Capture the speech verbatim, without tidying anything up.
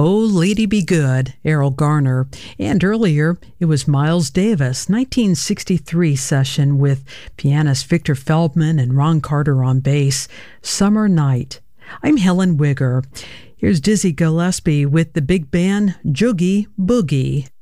Oh, Lady Be Good, Errol Garner. And earlier, it was Miles Davis, nineteen sixty-three session with pianist Victor Feldman and Ron Carter on bass, Summer Night. I'm Helen Wigger. Here's Dizzy Gillespie with the big band Joogie Boogie.